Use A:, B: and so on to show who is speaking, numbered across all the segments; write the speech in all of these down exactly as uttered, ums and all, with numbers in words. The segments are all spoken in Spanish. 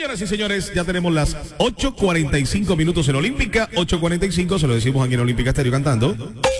A: Señoras y señores, ya tenemos las ocho cuarenta y cinco minutos en Olímpica. ocho cuarenta y cinco, se lo decimos aquí en Olímpica Estéreo cantando.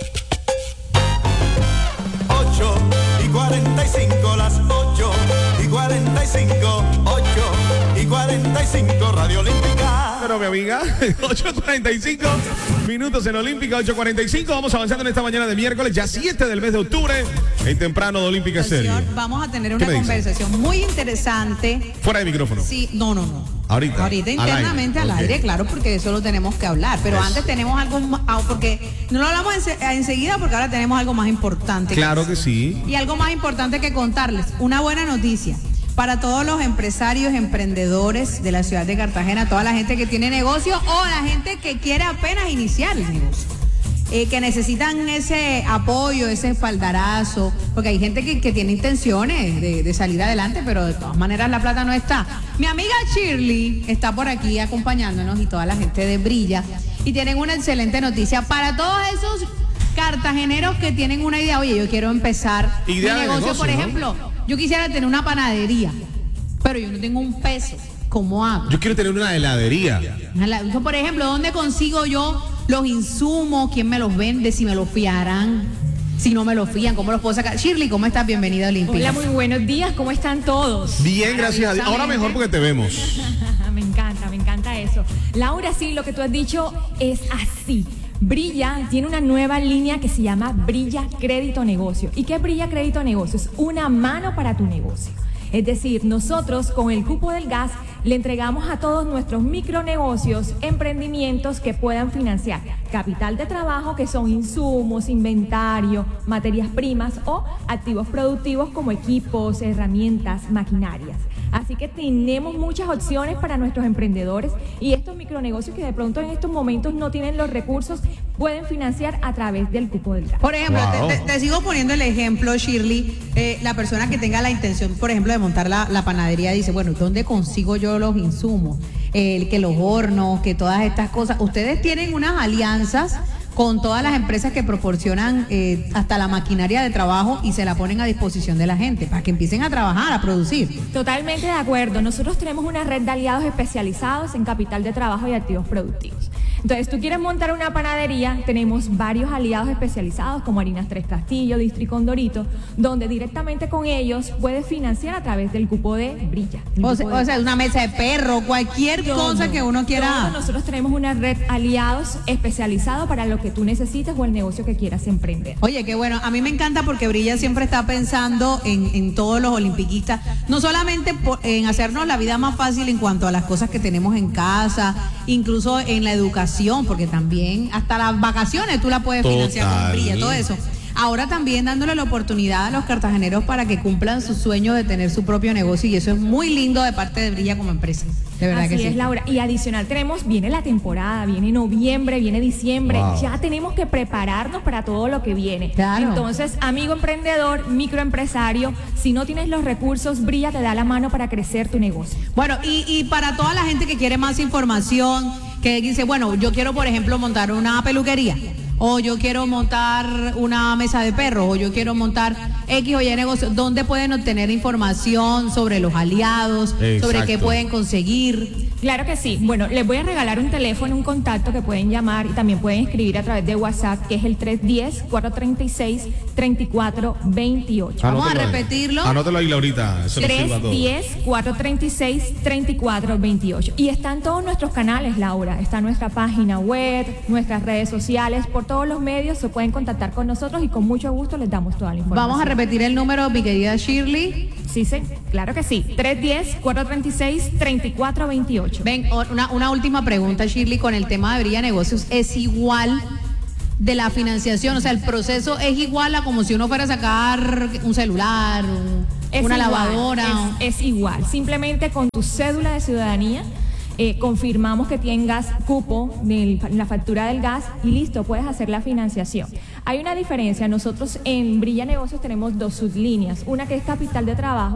B: ocho y cuarenta y cinco, las ocho y cuarenta y cinco, ocho y cuarenta y cinco, Radio Olímpica.
A: Pero mi amiga, ocho cuarenta y cinco minutos en Olímpica, ocho cuarenta y cinco. Vamos avanzando en esta mañana de miércoles, ya siete del mes de octubre, en temprano de Olímpica Estéreo.
C: Señor, vamos a tener una conversación muy interesante.
A: Fuera de micrófono.
C: Sí, no, no, no.
A: Ahorita.
C: Ahorita internamente al aire, al aire, claro, porque de eso lo tenemos que hablar. Pero es. antes tenemos algo más, porque no lo hablamos en, enseguida, porque ahora tenemos algo más importante.
A: Claro que, que sí.
C: Y algo más importante que contarles. Una buena noticia para todos los empresarios, emprendedores de la ciudad de Cartagena, toda la gente que tiene negocio o la gente que quiere apenas iniciar el negocio. Eh, que necesitan ese apoyo, ese espaldarazo, porque hay gente que, que tiene intenciones de, de salir adelante, pero de todas maneras la plata no está. Mi amiga Shirley está por aquí acompañándonos y toda la gente de Brilla, y tienen una excelente noticia para todos esos cartageneros que tienen una idea. Oye, yo quiero empezar mi negocio, negocio, por ejemplo, ¿no? Yo quisiera tener una panadería, pero yo no tengo un peso. ¿Cómo hago?
A: Yo quiero tener una heladería.
C: Por ejemplo, ¿dónde consigo yo los insumos? ¿Quién me los vende? Si me los fiarán, si no me los fían, ¿cómo los puedo sacar? Shirley, ¿cómo estás? Bienvenida a Olímpica.
D: Hola, muy buenos días, ¿cómo están todos?
A: Bien, gracias a Dios. Ahora mejor porque te vemos.
D: Me encanta, me encanta eso. Laura, sí, lo que tú has dicho es así. Brilla tiene una nueva línea que se llama Brilla Crédito Negocio. ¿Y qué es Brilla Crédito Negocio? Es una mano para tu negocio. Es decir, nosotros con el cupo del gas le entregamos a todos nuestros micronegocios emprendimientos que puedan financiar capital de trabajo, que son insumos, inventario, materias primas o activos productivos como equipos, herramientas, maquinarias. Así que tenemos muchas opciones para nuestros emprendedores y estos micronegocios que de pronto en estos momentos no tienen los recursos pueden financiar a través del cupo del gas.
C: Por ejemplo, wow. te, te, te sigo poniendo el ejemplo, Shirley, eh, la persona que tenga la intención, por ejemplo, de montar la, la panadería dice, bueno, ¿dónde consigo yo los insumos? Eh, que los hornos, que todas estas cosas. Ustedes tienen unas alianzas con todas las empresas que proporcionan eh, hasta la maquinaria de trabajo y se la ponen a disposición de la gente para que empiecen a trabajar, a producir.
D: Totalmente de acuerdo. Nosotros tenemos una red de aliados especializados en capital de trabajo y activos productivos. Entonces, tú quieres montar una panadería, tenemos varios aliados especializados como Harinas Tres Castillos, Districón Dorito, donde directamente con ellos puedes financiar a través del cupo de Brilla.
C: O sea, o sea, una mesa de perro, cualquier todo, cosa que uno quiera.
D: Todo, nosotros tenemos una red aliados especializados para lo que tú necesites o el negocio que quieras emprender.
C: Oye, qué bueno. A mí me encanta porque Brilla siempre está pensando en, en todos los olimpiquistas, no solamente por, en hacernos la vida más fácil en cuanto a las cosas que tenemos en casa, incluso en la educación, porque también hasta las vacaciones tú la puedes
A: Total.
C: financiar con Brilla, todo eso. Ahora también dándole la oportunidad a los cartageneros para que cumplan su sueño de tener su propio negocio, y eso es muy lindo de parte de Brilla como empresa. De verdad
D: Así
C: que
D: es,
C: sí.
D: Laura. Y adicional tenemos, viene la temporada, viene noviembre, viene diciembre. Wow. Ya tenemos que prepararnos para todo lo que viene.
C: Claro.
D: Entonces, amigo emprendedor, microempresario, si no tienes los recursos, Brilla te da la mano para crecer tu negocio.
C: Bueno, y, y para toda la gente que quiere más información, que dice, bueno, yo quiero, por ejemplo, montar una peluquería, o yo quiero montar una mesa de perros, o yo quiero montar X o Y negocio, ¿dónde pueden obtener información sobre los aliados, Exacto. sobre qué pueden conseguir?
D: Claro que sí. Bueno, les voy a regalar un teléfono, un contacto que pueden llamar y también pueden escribir a través de WhatsApp, que es el tres uno cero, cuatro tres seis, tres cuatro dos ocho.
C: Vamos a repetirlo.
A: Anótalo ahí, Laurita.
D: tres uno cero, cuatro tres seis, tres cuatro dos ocho. Y están todos nuestros canales, Laura. Está nuestra página web, nuestras redes sociales, por todos los medios se pueden contactar con nosotros y con mucho gusto les damos toda la información.
C: Vamos a repetir el número, mi querida Shirley.
D: Sí, sí, claro que sí. tres uno cero, cuatro tres seis, tres cuatro dos ocho.
C: Ven, una, una última pregunta, Shirley, con el tema de Brilla Negocios. ¿Es igual de la financiación? O sea, el proceso es igual a como si uno fuera a sacar un celular, un, una igual, lavadora.
D: Es, es igual. Simplemente con tu cédula de ciudadanía eh, confirmamos que tengas cupo en la factura del gas y listo, puedes hacer la financiación. Hay una diferencia. Nosotros en Brilla Negocios tenemos dos sublíneas. Una que es capital de trabajo,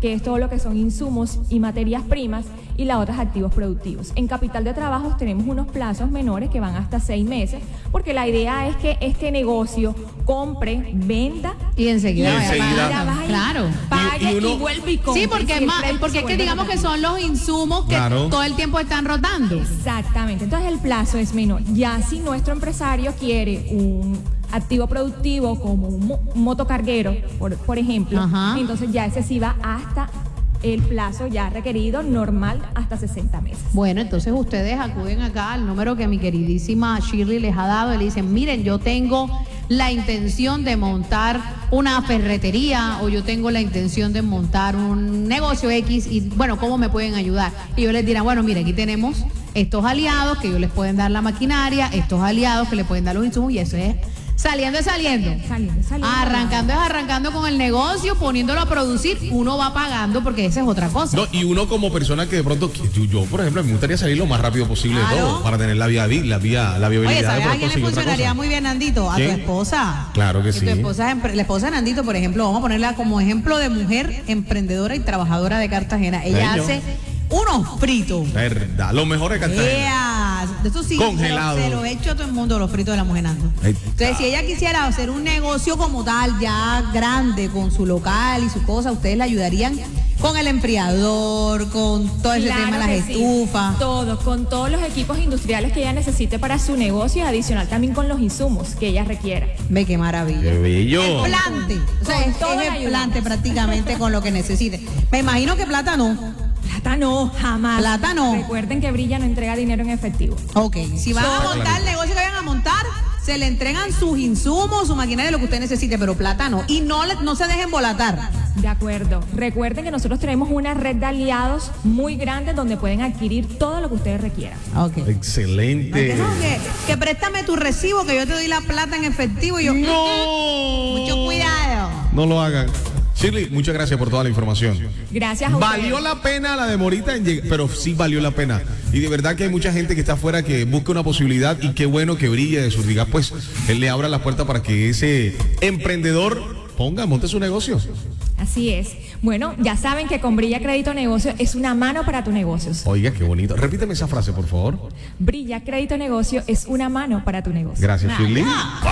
D: que es todo lo que son insumos y materias primas, y la otra es activos productivos. En capital de trabajos tenemos unos plazos menores que van hasta seis meses, porque la idea es que este negocio compre, venda
C: y enseguida,
A: y enseguida
C: vaya,
D: vaya,
C: claro.
D: pague
A: Y- y
D: y,
A: uno-
D: vuelve y compre.
C: Sí, porque,
D: Y
C: es
D: el
C: más,
D: crédito
C: porque
D: se
C: es que
D: vuelve
C: digamos que
D: rotativo.
C: son los insumos que
A: Claro.
C: todo el tiempo están rotando.
D: Exactamente, entonces el plazo es menor. Ya si nuestro empresario quiere un activo productivo como un, mo- un motocarguero, por, por ejemplo,
C: Ajá.
D: entonces ya ese sí va hasta el plazo ya requerido normal hasta sesenta meses.
C: Bueno, entonces ustedes acuden acá al número que mi queridísima Shirley les ha dado y le dicen, miren, yo tengo la intención de montar una ferretería o yo tengo la intención de montar un negocio X y bueno, ¿cómo me pueden ayudar? Y yo les dirán, bueno, mire, aquí tenemos estos aliados que ellos les pueden dar la maquinaria, estos aliados que le pueden dar los insumos y eso es saliendo es saliendo.
D: Saliendo, saliendo.
C: Arrancando es arrancando con el negocio, poniéndolo a producir, uno va pagando porque esa es otra cosa.
A: No, y uno como persona que de pronto, que yo, yo, por ejemplo, me gustaría salir lo más rápido posible de
C: Claro.
A: todo para tener la vía, la vía, la viabilidad.
C: Oye,
A: de
C: ¿sabes
A: poder
C: a quién le
A: conseguir otra
C: funcionaría
A: cosa.
C: muy bien, Nandito? A
A: ¿Quién?
C: tu esposa.
A: Claro que sí.
C: Tu esposa, es empre- la esposa de Nandito, por ejemplo, vamos a ponerla como ejemplo de mujer emprendedora y trabajadora de Cartagena. Ella
A: Señor.
C: hace unos fritos.
A: Verdad, lo mejor de Cartagena.
C: Ea, de eso sí,
A: Congelado.
C: Se lo, se lo he hecho a todo el mundo, los fritos de la mujer Nando.
A: Ahí
C: Entonces,
A: está.
C: si ella quisiera hacer un negocio como tal, ya grande, con su local y su cosa, ustedes la ayudarían con el enfriador, con todo ese
D: Claro
C: tema, las
D: que sí.
C: estufas.
D: Todo, con todos los equipos industriales que ella necesite para su negocio, adicional también con los insumos que ella requiera.
C: Ve qué maravilla.
A: Qué bello.
C: Plante, o sea,
D: Con
C: es,
D: todo
C: es
D: le
C: el
D: ayudamos.
C: plante prácticamente con lo que necesite. Me imagino que plata no.
D: Plata no, jamás.
C: Plata no.
D: Recuerden que Brilla no entrega dinero en efectivo.
C: Ok, si van a
A: Todo
C: montar
A: clarito.
C: el negocio que vayan a montar, se le entregan sus insumos, su maquinaria, lo que usted necesite, pero plata no. Y no, le- no se dejen volatar.
D: De acuerdo. Recuerden que nosotros tenemos una red de aliados muy grande donde pueden adquirir todo lo que ustedes requieran.
C: Ok.
A: Excelente.
C: No, que, que préstame tu recibo, que yo te doy la plata en efectivo y yo.
A: No.
C: Mucho cuidado.
A: No lo hagan. Shirley, muchas gracias por toda la información.
D: Gracias a ustedes.
A: Valió la pena la demorita en llegar, pero sí valió la pena. Y de verdad que hay mucha gente que está afuera que busca una posibilidad y qué bueno que Brilla de Surdigas, pues, él le abra la puerta para que ese emprendedor ponga, monte su negocio.
D: Así es. Bueno, ya saben que con Brilla Crédito Negocio es una mano para tus negocios.
A: Oiga, qué bonito. Repíteme esa frase, por favor.
D: Brilla Crédito Negocio es una mano para tu negocio.
A: Gracias, Shirley.